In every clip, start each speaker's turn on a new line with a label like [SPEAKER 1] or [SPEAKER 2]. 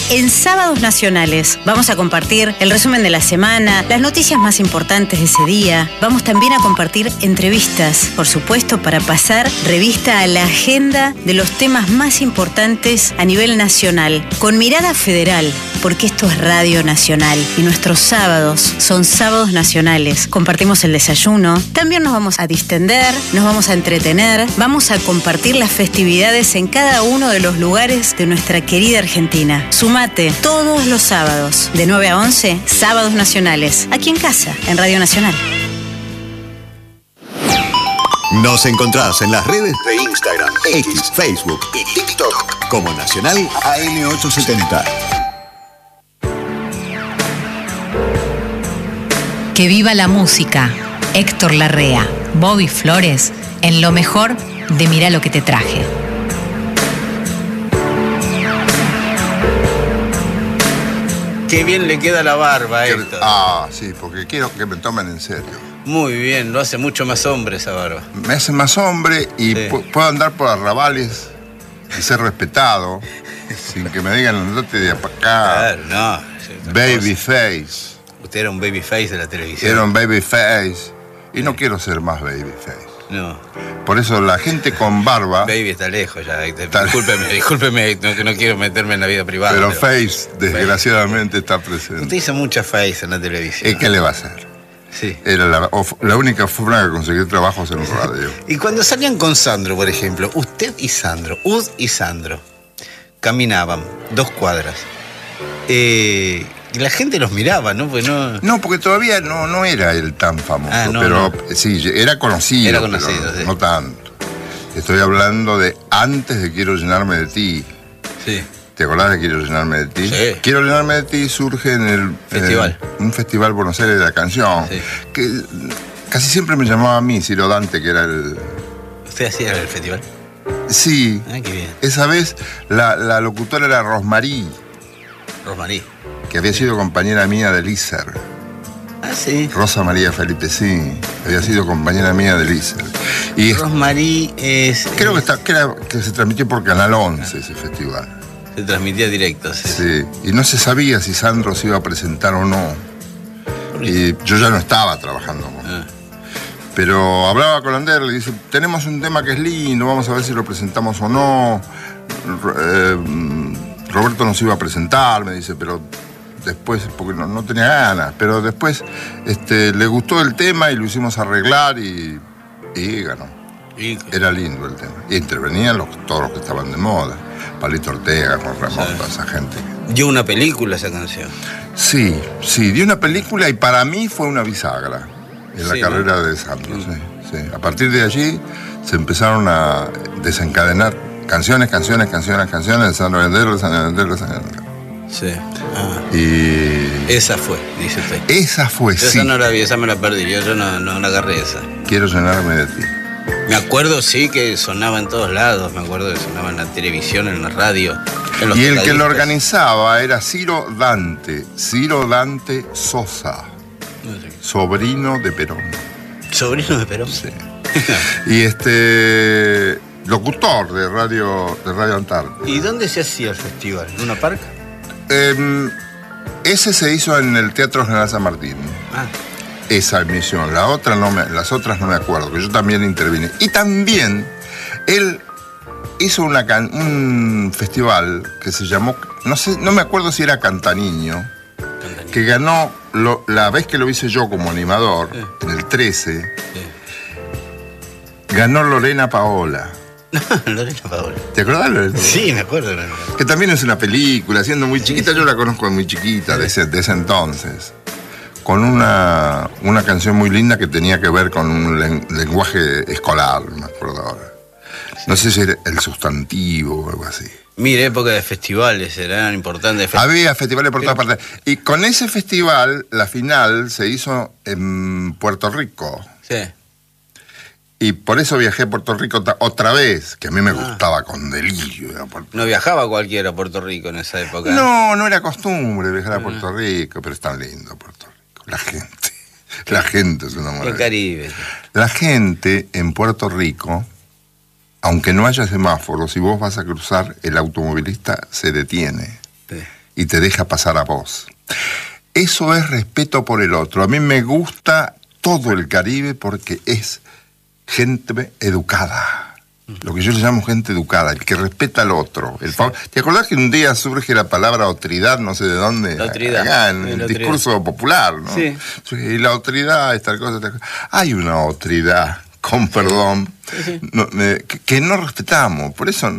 [SPEAKER 1] en Sábados Nacionales. Vamos a compartir el resumen de la semana, las noticias más importantes de ese día. Vamos también a compartir entrevistas, por supuesto, para pasar revista a la agenda de los temas más importantes a nivel nacional, con mirada federal, porque esto es Radio Nacional y nuestros sábados son Sábados Nacionales. Compartimos el desayuno, también nos vamos a distender, nos vamos a entretener, vamos a compartir las festividades en cada uno de los lugares de nuestra querida Argentina. Sumate todos los sábados, de 9 a 11, Sábados Nacionales, aquí en casa, en Radio Nacional.
[SPEAKER 2] Nos encontrás en las redes de Instagram, X, Facebook y TikTok como Nacional AM870.
[SPEAKER 3] Que viva la música. Héctor Larrea, Bobby Flores, en lo mejor de Mirá lo que te traje.
[SPEAKER 4] Qué bien le queda la barba, Héctor.
[SPEAKER 5] Sí, porque quiero que me tomen en serio.
[SPEAKER 4] Muy bien, lo hace mucho más hombre esa barba.
[SPEAKER 5] Me hace más hombre y
[SPEAKER 4] Sí.
[SPEAKER 5] puedo andar por arrabales y ser respetado sin que me digan andate de acá.
[SPEAKER 4] Claro, no.
[SPEAKER 5] Babyface.
[SPEAKER 4] Usted era un babyface de la televisión.
[SPEAKER 5] Era un babyface y no quiero ser más babyface.
[SPEAKER 4] No,
[SPEAKER 5] Por eso la gente con barba,
[SPEAKER 4] baby está lejos ya, Héctor.
[SPEAKER 5] Está-
[SPEAKER 4] Discúlpeme, que no quiero meterme en la vida privada.
[SPEAKER 5] pero face desgraciadamente está presente.
[SPEAKER 4] Usted hizo mucha face en la televisión.
[SPEAKER 5] ¿Y qué le va a hacer?
[SPEAKER 4] Sí.
[SPEAKER 5] Era la única forma de conseguir trabajos en radio.
[SPEAKER 4] Y cuando salían con Sandro, por ejemplo, usted y Sandro, Ud y Sandro, caminaban 2 cuadras. Y la gente los miraba, ¿no? Pues no.
[SPEAKER 5] No, porque todavía no era él tan famoso,
[SPEAKER 4] No,
[SPEAKER 5] pero
[SPEAKER 4] no.
[SPEAKER 5] sí, era conocido.
[SPEAKER 4] Era conocido,
[SPEAKER 5] pero
[SPEAKER 4] sí.
[SPEAKER 5] no tanto. Estoy hablando de antes de Quiero llenarme de ti.
[SPEAKER 4] Sí.
[SPEAKER 5] ¿Te acordás de Quiero llenarme de ti?
[SPEAKER 4] Sí.
[SPEAKER 5] Quiero llenarme de ti surge en el
[SPEAKER 4] Festival.
[SPEAKER 5] un festival Buenos Aires de la canción.
[SPEAKER 4] Sí.
[SPEAKER 5] Que casi siempre me llamaba a mí, Ciro Dante, que era el.
[SPEAKER 4] ¿Usted hacía el festival?
[SPEAKER 5] Sí.
[SPEAKER 4] Ah, qué bien.
[SPEAKER 5] Esa vez la locutora era Rosmarí,
[SPEAKER 4] Rosmarí.
[SPEAKER 5] que había sido compañera mía del ISER.
[SPEAKER 4] Ah, sí.
[SPEAKER 5] Rosa María Felipe, sí. Había sido compañera mía del ISER. Y
[SPEAKER 4] Rosmarí es.
[SPEAKER 5] creo que se transmitió por Canal 11 ese festival.
[SPEAKER 4] Se transmitía directo, sí.
[SPEAKER 5] Sí. Y no se sabía si Sandro se iba a presentar o no. Y yo ya no estaba trabajando con él.
[SPEAKER 4] Ah.
[SPEAKER 5] Pero hablaba con Ander, le dice, tenemos un tema que es lindo, vamos a ver si lo presentamos o no. Roberto nos iba a presentar, me dice, pero después, porque no tenía ganas, pero después le gustó el tema y lo hicimos arreglar y ganó.
[SPEAKER 4] Y-
[SPEAKER 5] Era lindo el tema. Y intervenían todos los que estaban de moda. Palito Ortega, Juan Ramón,
[SPEAKER 4] Sí.
[SPEAKER 5] toda esa gente.
[SPEAKER 4] dio una película esa canción.
[SPEAKER 5] Sí, dio una película y para mí fue una bisagra en la
[SPEAKER 4] Sí,
[SPEAKER 5] carrera
[SPEAKER 4] ¿no?
[SPEAKER 5] de Sandro. Sí. A partir de allí se empezaron a desencadenar canciones de Sandro Vendero.
[SPEAKER 4] Sí. Ah.
[SPEAKER 5] Y
[SPEAKER 4] Esa fue, dice usted.
[SPEAKER 5] esa fue,
[SPEAKER 4] Yo
[SPEAKER 5] sí.
[SPEAKER 4] esa no la vi, esa me la perdí. Yo no la agarré esa.
[SPEAKER 5] Quiero llenarme de ti.
[SPEAKER 4] Me acuerdo, sí, que sonaba en todos lados. Me acuerdo que sonaba en la televisión, en la radio. En los
[SPEAKER 5] Y el que
[SPEAKER 4] tocadiscos.
[SPEAKER 5] lo organizaba era Ciro Dante Sosa,
[SPEAKER 4] No sé.
[SPEAKER 5] sobrino de Perón.
[SPEAKER 4] Sobrino de Perón.
[SPEAKER 5] Sí. Y locutor de Radio Antártida.
[SPEAKER 4] ¿Y dónde se hacía el festival? ¿En una parca?
[SPEAKER 5] Ese se hizo en el Teatro General San Martín.
[SPEAKER 4] Ah,
[SPEAKER 5] Esa emisión. Las otras no me acuerdo, que yo también intervine. Y también él hizo un festival que se llamó, no me acuerdo si era Cantaniño,
[SPEAKER 4] Cantaniño.
[SPEAKER 5] que ganó la vez que lo hice yo como animador, en el 13,
[SPEAKER 4] Sí.
[SPEAKER 5] ganó Lorena Paola.
[SPEAKER 4] Lorena Paola.
[SPEAKER 5] ¿Te acordás, Lorena?
[SPEAKER 4] Sí, me acuerdo.
[SPEAKER 5] Que también es una película, siendo muy chiquita, yo la conozco de muy chiquita, de ese entonces. Con una canción muy linda que tenía que ver con un lenguaje escolar, me acuerdo ahora. No sé si era el sustantivo o algo así.
[SPEAKER 4] Mire, época de festivales, eran importantes.
[SPEAKER 5] Había festivales por todas partes. Y con ese festival, la final se hizo en Puerto Rico.
[SPEAKER 4] Sí.
[SPEAKER 5] Y por eso viajé a Puerto Rico otra vez, que a mí me gustaba con delirio.
[SPEAKER 4] No viajaba cualquiera a Puerto Rico en esa época.
[SPEAKER 5] No era costumbre viajar a Puerto Rico, pero es tan lindo Puerto Rico. La gente es una maravilla.
[SPEAKER 4] El Caribe.
[SPEAKER 5] La gente en Puerto Rico, aunque no haya semáforos, si vos vas a cruzar, el automovilista se detiene
[SPEAKER 4] Sí.
[SPEAKER 5] y te deja pasar a vos. Eso es respeto por el otro. A mí me gusta todo el Caribe porque es gente educada. Lo que yo le llamo gente educada, el que respeta al otro. ¿Te acordás que un día surge la palabra otridad, no sé de dónde?
[SPEAKER 4] La otridad.
[SPEAKER 5] Acá, en el discurso popular, ¿no?
[SPEAKER 4] Sí.
[SPEAKER 5] Y la otridad es tal cosa, tal cosa. Hay una otridad, con perdón, que no respetamos. Por eso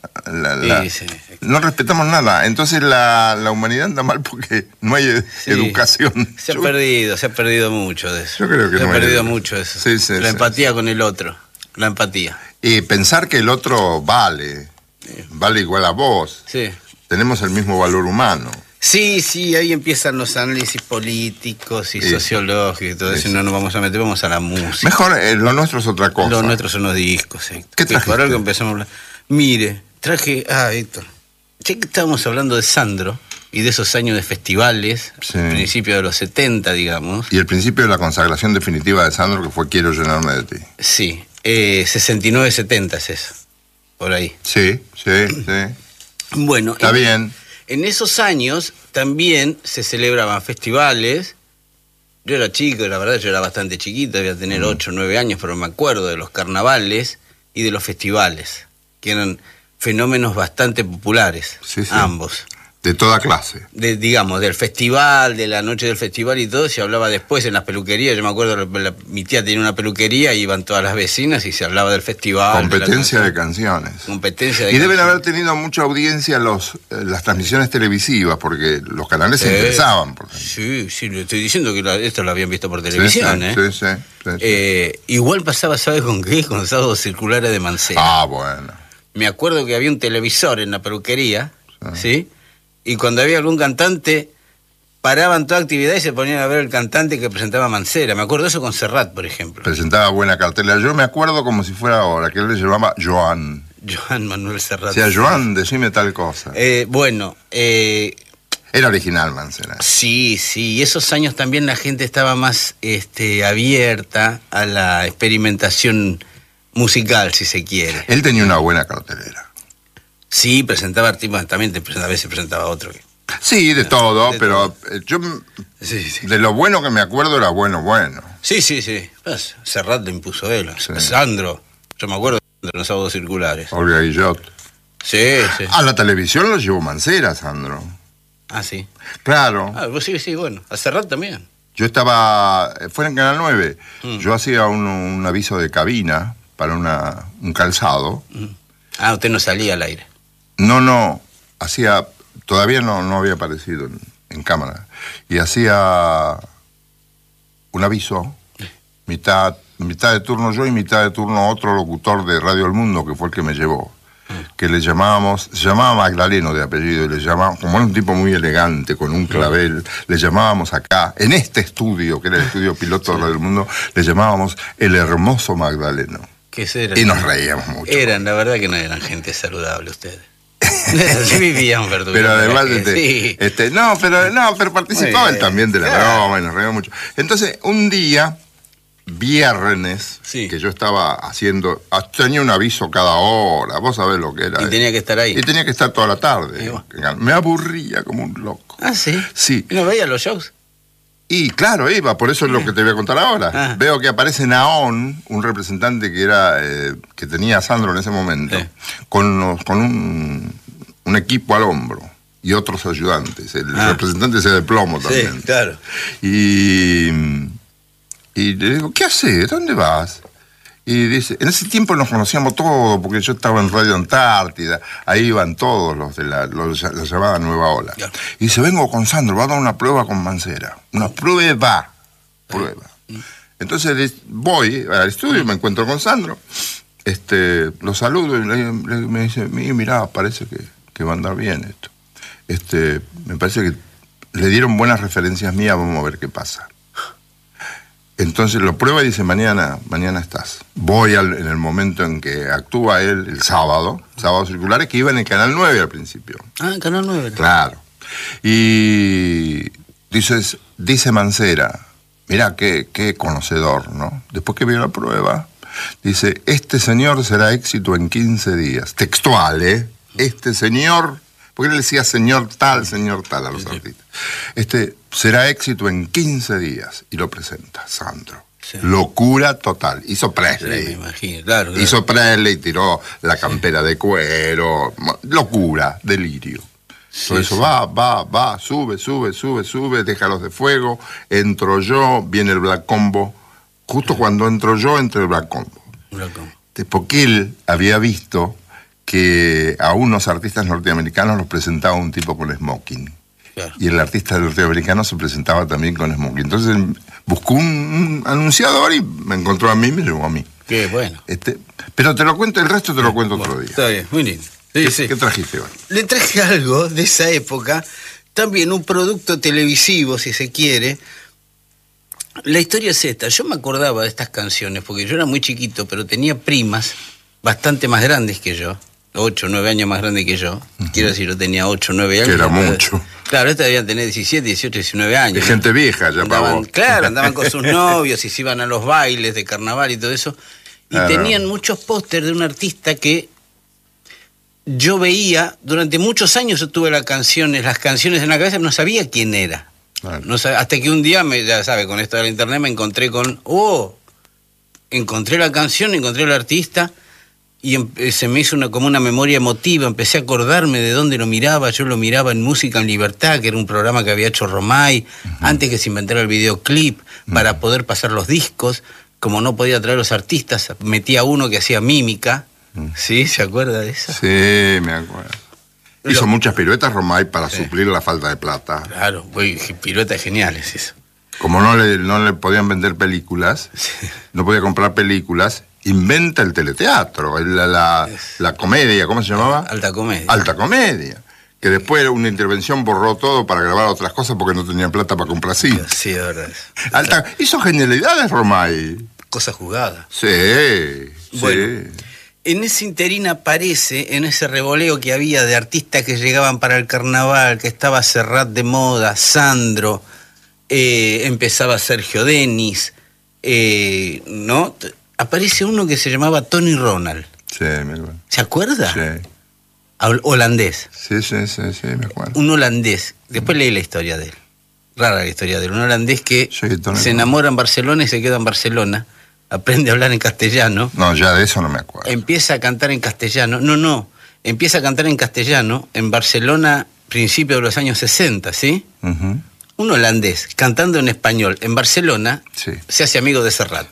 [SPEAKER 5] no respetamos nada. Entonces la humanidad anda mal porque no hay educación.
[SPEAKER 4] Se ha perdido mucho de eso.
[SPEAKER 5] Yo creo que
[SPEAKER 4] se ha perdido mucho eso. La empatía con el otro. La empatía.
[SPEAKER 5] Y pensar que el otro vale igual a vos.
[SPEAKER 4] Sí.
[SPEAKER 5] Tenemos el mismo valor humano.
[SPEAKER 4] Sí, ahí empiezan los análisis políticos y sociológicos y todo eso. No nos vamos a meter, vamos a la música.
[SPEAKER 5] Mejor, lo nuestro es otra cosa.
[SPEAKER 4] Lo nuestro son los discos.
[SPEAKER 5] ¿Qué trajiste?
[SPEAKER 4] Por algo empezamos a hablar. Mire, traje... Héctor. Ya que estábamos hablando de Sandro y de esos años de festivales, principio de los 70, digamos.
[SPEAKER 5] Y el principio de la consagración definitiva de Sandro, que fue Quiero llenarme de ti.
[SPEAKER 4] Sí. 69-70 es eso, por ahí.
[SPEAKER 5] Sí.
[SPEAKER 4] Bueno,
[SPEAKER 5] está bien.
[SPEAKER 4] En esos años también se celebraban festivales. Yo era chico, la verdad yo era bastante chiquito, debía tener 8 o 9 años, pero me acuerdo de los carnavales y de los festivales, que eran fenómenos bastante populares, ambos.
[SPEAKER 5] De toda clase.
[SPEAKER 4] Digamos, del festival, de la noche del festival y todo, se hablaba después en las peluquerías. Yo me acuerdo, mi tía tenía una peluquería, iban todas las vecinas y se hablaba del festival.
[SPEAKER 5] Competencia de canciones. Y deben haber tenido mucha audiencia las transmisiones televisivas, porque los canales se interesaban.
[SPEAKER 4] Sí, le estoy diciendo que esto lo habían visto por televisión. Sí. Igual pasaba, ¿sabes con qué? Con Sábados Circulares de Mancera.
[SPEAKER 5] Bueno.
[SPEAKER 4] Me acuerdo que había un televisor en la peluquería, ¿sí? Y cuando había algún cantante, paraban toda actividad y se ponían a ver el cantante que presentaba Mancera. Me acuerdo eso con Serrat, por ejemplo.
[SPEAKER 5] Presentaba buena cartela. Yo me acuerdo como si fuera ahora, que él le llamaba Joan.
[SPEAKER 4] Joan Manuel Serrat.
[SPEAKER 5] O sea, Joan, decime tal cosa. Era original Mancera.
[SPEAKER 4] Sí. Y esos años también la gente estaba más abierta a la experimentación musical, si se quiere.
[SPEAKER 5] Él tenía una buena cartelera.
[SPEAKER 4] Sí, presentaba artistas, también a veces presentaba otro.
[SPEAKER 5] Sí, de todo, pero yo de lo bueno que me acuerdo era bueno.
[SPEAKER 4] Sí. Pues, Serrat le impuso él. Sandro, yo me acuerdo de los Sábados Circulares.
[SPEAKER 5] Olga Guillot.
[SPEAKER 4] Sí.
[SPEAKER 5] A la televisión lo llevó Mancera, Sandro.
[SPEAKER 4] Ah, sí.
[SPEAKER 5] Claro.
[SPEAKER 4] Sí, bueno. A Serrat también.
[SPEAKER 5] Yo fue en Canal 9. Yo hacía un aviso de cabina para un calzado.
[SPEAKER 4] Usted no salía al aire.
[SPEAKER 5] No, todavía no había aparecido en cámara. Y hacía un aviso, mitad de turno yo y mitad de turno otro locutor de Radio El Mundo, que fue el que me llevó. Que se llamaba Magdaleno de apellido, como era un tipo muy elegante, con un clavel, le llamábamos acá, en este estudio, que era el estudio piloto de Radio El Mundo, le llamábamos el hermoso Magdaleno. Y nos reíamos mucho.
[SPEAKER 4] La verdad que no eran gente saludable ustedes. Sí vivían verduras.
[SPEAKER 5] Pero además, pero participaba él también de la broma y nos reíamos mucho. Entonces, un día, viernes, que yo estaba haciendo, tenía un aviso cada hora, vos sabés lo que era.
[SPEAKER 4] Y tenía que estar ahí.
[SPEAKER 5] Y tenía que estar toda la tarde. Me aburría como un loco.
[SPEAKER 4] ¿Ah, sí?
[SPEAKER 5] Sí.
[SPEAKER 4] ¿Y no veía los shows?
[SPEAKER 5] Y claro, iba, por eso es lo que te voy a contar ahora. Veo que aparece Naón, un representante que tenía a Sandro en ese momento, con un equipo al hombro y otros ayudantes. El representante ese de plomo también.
[SPEAKER 4] Sí, claro.
[SPEAKER 5] Y le digo, ¿qué haces? ¿Dónde vas? Y dice, en ese tiempo nos conocíamos todos, porque yo estaba en Radio Antártida, ahí iban todos los de la llamada Nueva Ola. Yeah. Y dice, vengo con Sandro, va a dar una prueba con Mancera. Una prueba. Entonces voy al estudio, me encuentro con Sandro, lo saludo y me dice, mirá, parece que va a andar bien esto. Me parece que le dieron buenas referencias mías, vamos a ver qué pasa. Entonces lo prueba y dice, mañana estás. Voy en el momento en que actúa él, el Sábados Circulares, que iba en el Canal 9 al principio.
[SPEAKER 4] En Canal 9.
[SPEAKER 5] Claro. Y dice Mancera, mirá qué conocedor, ¿no? Después que vio la prueba, dice, este señor será éxito en 15 días. Textual, ¿eh? Este señor porque él decía señor tal a los artistas. Será éxito en 15 días, y lo presenta Sandro. Sí. Locura total. Hizo Presley.
[SPEAKER 4] Sí, me imagino, claro.
[SPEAKER 5] Hizo Presley, tiró la campera de cuero. Locura, delirio. Todo eso va, sube, déjalos de fuego. Entro yo, viene el Black Combo. Justo cuando entro yo, entra el Black Combo. Porque él había visto que a unos artistas norteamericanos los presentaba un tipo con smoking. Claro. Y el artista norteamericano se presentaba también con smoking. Entonces buscó un anunciador y me encontró a mí y me llevó a mí.
[SPEAKER 4] Qué bueno.
[SPEAKER 5] Pero te lo cuento, el resto te lo cuento otro día.
[SPEAKER 4] Está bien, muy lindo. Sí.
[SPEAKER 5] ¿Qué trajiste hoy?
[SPEAKER 4] Le traje algo de esa época, también un producto televisivo, si se quiere. La historia es esta. Yo me acordaba de estas canciones porque yo era muy chiquito, pero tenía primas bastante más grandes que yo. 8 o 9 años más grande que yo. Quiero decir, yo tenía 8 o 9 años.
[SPEAKER 5] Que era mucho.
[SPEAKER 4] Claro, estas debían tener 17, 18, 19 años.
[SPEAKER 5] De gente vieja ya para vos.
[SPEAKER 4] Claro, andaban con sus novios y se iban a los bailes de carnaval y todo eso. Y tenían muchos pósters de un artista que yo veía, durante muchos años yo tuve las canciones en la cabeza, pero no sabía quién era. Claro. No sabía, hasta que un día, ya sabe, con esto de la internet me encontré encontré la canción, encontré al artista. Y se me hizo como una memoria emotiva, empecé a acordarme de dónde lo miraba. Yo lo miraba en Música en Libertad, que era un programa que había hecho Romay, antes que se inventara el videoclip, para poder pasar los discos. Como no podía traer los artistas, metía uno que hacía mímica. ¿Sí? ¿Se acuerda de eso?
[SPEAKER 5] Sí, me acuerdo. Hizo muchas piruetas Romay para suplir la falta de plata.
[SPEAKER 4] Claro, piruetas geniales eso.
[SPEAKER 5] Como no le podían vender películas, no podía comprar películas, inventa el teleteatro, la comedia, ¿cómo se llamaba?
[SPEAKER 4] Alta Comedia.
[SPEAKER 5] Alta Comedia. Que después una intervención borró todo para grabar otras cosas porque no tenían plata para comprar cine.
[SPEAKER 4] Sí, de verdad.
[SPEAKER 5] Hizo genialidades Romay.
[SPEAKER 4] Cosa jugada.
[SPEAKER 5] Sí.
[SPEAKER 4] Bueno, en ese interín aparece, en ese revoleo que había de artistas que llegaban para el carnaval, que estaba Serrat de moda, Sandro, empezaba Sergio Denis, ¿no? Aparece uno que se llamaba Tony Ronald.
[SPEAKER 5] Sí, me acuerdo.
[SPEAKER 4] ¿Se acuerda?
[SPEAKER 5] Sí.
[SPEAKER 4] Holandés.
[SPEAKER 5] Sí, me acuerdo.
[SPEAKER 4] Un holandés. Después leí la historia de él. Rara la historia de él. Un holandés que se enamora en Barcelona y se queda en Barcelona. Aprende a hablar en castellano.
[SPEAKER 5] No, ya de eso no me acuerdo.
[SPEAKER 4] Empieza a cantar en castellano. No. Empieza a cantar en castellano en Barcelona, principios de los años 60, ¿sí? Un holandés cantando en español en Barcelona, se hace amigo de Serrat.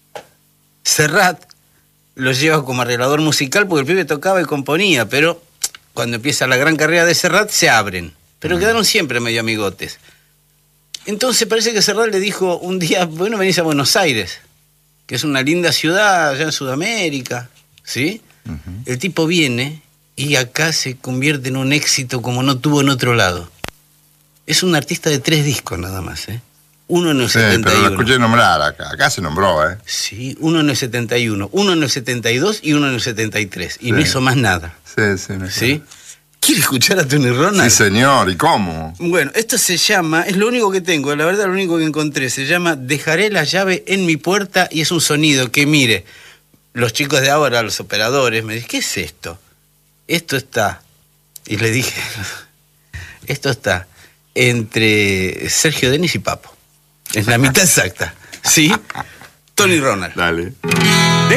[SPEAKER 4] Serrat lo lleva como arreglador musical porque el pibe tocaba y componía, pero cuando empieza la gran carrera de Serrat se abren, pero quedaron siempre medio amigotes. Entonces parece que Serrat le dijo un día, bueno, venís a Buenos Aires, que es una linda ciudad allá en Sudamérica, ¿sí? El tipo viene y acá se convierte en un éxito como no tuvo en otro lado. Es un artista de 3 discos nada más, ¿eh? Uno en el 71.
[SPEAKER 5] Pero lo escuché nombrar acá. Acá se nombró, ¿eh?
[SPEAKER 4] Sí, uno en el 71, uno en el 72 y uno en el 73. Y no hizo más nada.
[SPEAKER 5] Sí.
[SPEAKER 4] ¿Quiere escuchar a Tony Ronald?
[SPEAKER 5] Sí, señor. ¿Y cómo?
[SPEAKER 4] Bueno, esto se llama, es lo único que tengo, la verdad lo único que encontré, se llama Dejaré la llave en mi puerta, y es un sonido que, mire, los chicos de ahora, los operadores, me dicen, ¿qué es esto? Esto está, y le dije, esto está entre Sergio Denis y Papo. Es la mitad exacta. ¿Sí? Tony Ronald.
[SPEAKER 5] Dale.